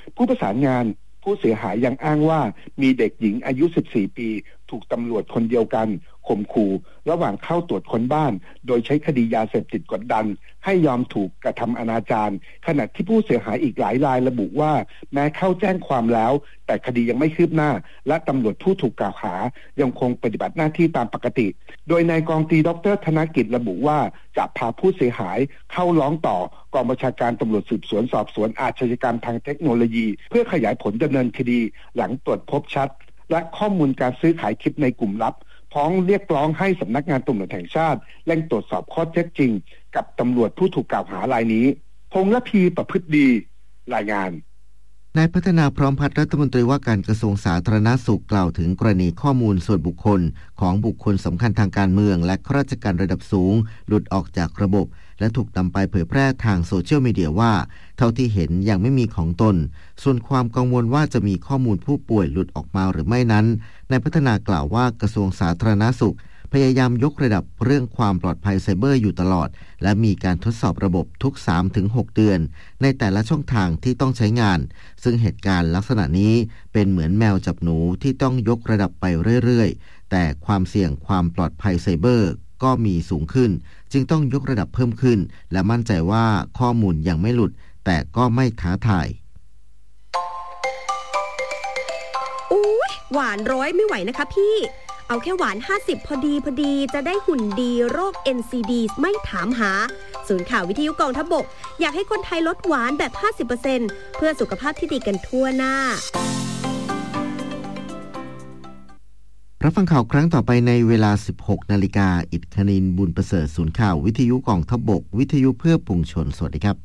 ผู้ประสานงานผู้เสียหายยังอ้างว่ามีเด็กหญิงอายุ14 ปีถูกตำรวจคนเดียวกันข่มขู่ระหว่างเข้าตรวจค้นบ้านโดยใช้คดียาเสพติดกดดันให้ยอมถูกกระทำอนาจารขณะที่ผู้เสียหายอีกหลายรายระบุว่าแม้เข้าแจ้งความแล้วแต่คดียังไม่คืบหน้าและตำรวจผู้ถูกกล่าวหายังคงปฏิบัติหน้าที่ตามปกติโดยนายกองตรีดร.ธนกิจระบุว่าจะพาผู้เสียหายเข้าร้องต่อกองบัญชาการตำรวจสืบสวนสอบสวนอาชญากรรมทางเทคโนโลยีเพื่อขยายผลดำเนินคดีหลังตรวจพบชัดและข้อมูลการซื้อขายคลิปในกลุ่มลับพร้อมเรียกร้องให้สำนักงานตำรวจแห่งชาติเร่งตรวจสอบข้อเท็จจริงกับตำรวจผู้ถูกกล่าวหารายนี้พงษ์ระพีประพฤติดีรายงานนายพัฒนาพร้อมพัฒน์รัฐมนตรีว่าการกระทรวงสาธารณสุขกล่าวถึงกรณีข้อมูลส่วนบุคคลของบุคคลสำคัญทางการเมืองและข้าราชการระดับสูงหลุดออกจากระบบและถูกนำไปเผยแพร่ทางโซเชียลมีเดียว่าเท่าที่เห็นยังไม่มีของตนส่วนความกังวลว่าจะมีข้อมูลผู้ป่วยหลุดออกมาหรือไม่นั้นนายพัฒนากล่าวว่ากระทรวงสาธารณสุขพยายามยกระดับเรื่องความปลอดภัยไซเบอร์อยู่ตลอดและมีการทดสอบระบบทุก 3-6 เดือนในแต่ละช่องทางที่ต้องใช้งานซึ่งเหตุการณ์ลักษณะนี้เป็นเหมือนแมวจับหนูที่ต้องยกระดับไปเรื่อยๆแต่ความเสี่ยงความปลอดภัยไซเบอร์ก็มีสูงขึ้นจึงต้องยกระดับเพิ่มขึ้นและมั่นใจว่าข้อมูลยังไม่หลุดแต่ก็ไม่ท้าทายอุ๊ยหวาน100ไม่ไหวนะคะพี่เอาแค่หวาน50พอดีจะได้หุ่นดีโรค NCD ไม่ถามหาศูนย์ข่าววิทยุกองทัพบกอยากให้คนไทยลดหวานแบบ 50% เพื่อสุขภาพที่ดีกันทั่วหน้ารับฟังข่าวครั้งต่อไปในเวลา 16 นาฬิกาอิทคณินบุญประเสริฐศูนย์ข่าววิทยุกองทัพบกวิทยุเพื่อปวงชนสวัสดีครับ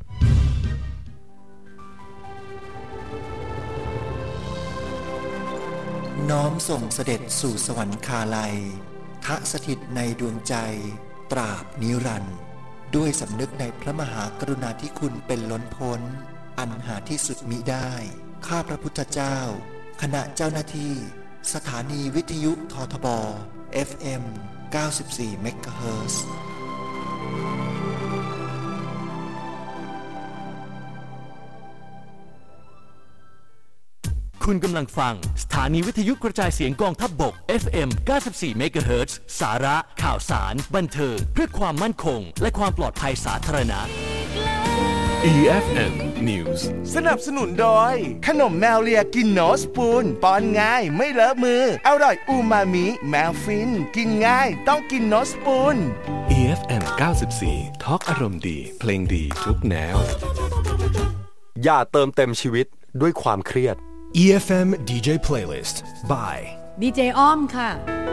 น้อมส่งเสด็จสู่สวรรคาลัยทะสถิตในดวงใจตราบนิรันดร์ด้วยสำนึกในพระมหากรุณาธิคุณเป็นล้นพ้นอันหาที่สุดมิได้ข้าพระพุทธเจ้าคณะเจ้าหน้าที่สถานีวิทยุททบ FM 94 เมกะเฮิรตซ์คุณกำลังฟังสถานีวิทยุกระจายเสียงกองทัพบก FM 94 เมกะเฮิรตซ์สาระข่าวสารบันเทิงเพื่อความมั่นคงและความปลอดภัยสาธารณะ EFM News สนับสนุนโดยขนมแมวเลียกินโนสปูนป้อนง่ายไม่เลอะมืออร่อยอูมามิแมวฟินกินง่ายต้องกินโนสปูน EFM 94 ทอล์กอารมณ์ดีเพลงดีทุกแนวอย่าเติมเต็มชีวิตด้วยความเครียด EFM DJ Playlist by ดีเจอ้อมค่ะ